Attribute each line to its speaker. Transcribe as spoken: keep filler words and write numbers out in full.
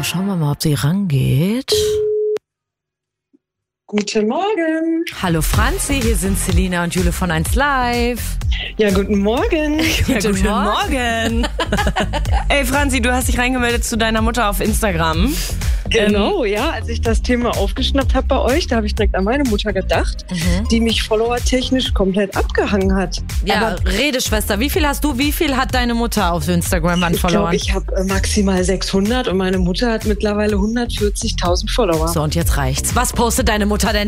Speaker 1: So, schauen wir mal, ob sie rangeht.
Speaker 2: Guten Morgen.
Speaker 1: Hallo Franzi, hier sind Selina und Jule von eins Live.
Speaker 2: Ja, guten Morgen.
Speaker 1: Ja, guten, guten Morgen.
Speaker 3: Morgen. Ey Franzi, du hast dich reingemeldet zu deiner Mutter auf Instagram.
Speaker 2: Genau, ähm, ja, als ich das Thema aufgeschnappt habe bei euch, da habe ich direkt an meine Mutter gedacht, mhm. die mich followertechnisch komplett abgehangen hat.
Speaker 1: Ja, aber Rede, Schwester, wie viel hast du, wie viel hat deine Mutter auf Instagram an Followern?
Speaker 2: Ich glaube, ich habe maximal sechshundert und meine Mutter hat mittlerweile hundertvierzigtausend Follower.
Speaker 1: So, und jetzt reicht's. Was postet deine Mutter denn?